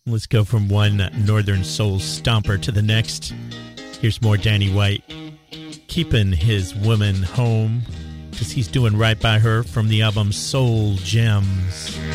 Let's go from one Northern Soul stomper to the next. Here's more Danny White, keeping his woman home because he's doing right by her, from the album Soul Gems.